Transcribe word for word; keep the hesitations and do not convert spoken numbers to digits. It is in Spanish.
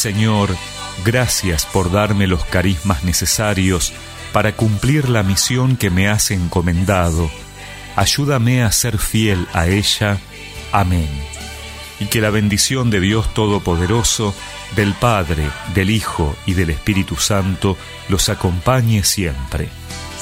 Señor, gracias por darme los carismas necesarios para cumplir la misión que me has encomendado. Ayúdame a ser fiel a ella. Amén. Y que la bendición de Dios Todopoderoso, del Padre, del Hijo y del Espíritu Santo los acompañe siempre.